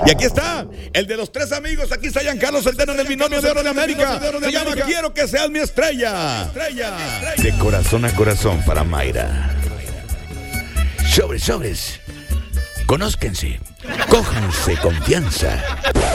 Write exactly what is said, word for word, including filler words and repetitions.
Y aquí está, el de los tres amigos. Aquí está Giancarlo Centeno en el binomio de oro de América. Se llama Quiero que seas mi estrella. De corazón a corazón para Mayra. Sobres, sobres. Conózcanse. Cójanse confianza.